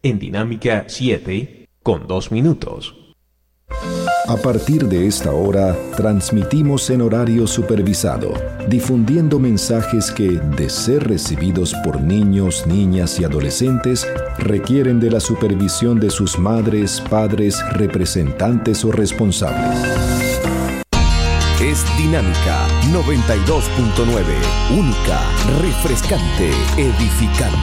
en Dinámica 7 con 2 minutos. A partir de esta hora, transmitimos en horario supervisado, difundiendo mensajes que, de ser recibidos por niños, niñas y adolescentes, requieren de la supervisión de sus madres, padres, representantes o responsables. Es Dinámica 92.9, única, refrescante, edificante.